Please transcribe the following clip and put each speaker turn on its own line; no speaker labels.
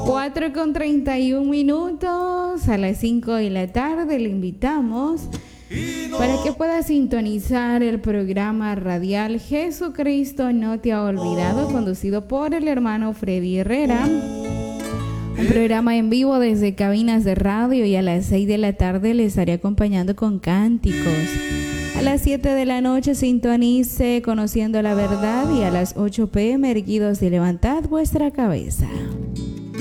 4:31. A las 5 de la tarde le invitamos para que pueda sintonizar el programa radial Jesucristo no te ha olvidado, conducido por el hermano Freddy Herrera. Un programa en vivo desde cabinas de radio, y a las 6 de la tarde le estaré acompañando con cánticos. A las 7 de la noche sintonice Conociendo la Verdad, y a las 8 p.m. Erguidos y Levantad vuestra cabeza.